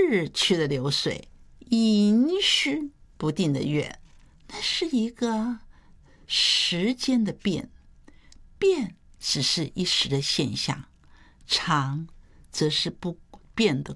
逝去的流水，盈虚不定的月，那是一个时间的变，变只是一时的现象，长则是不变的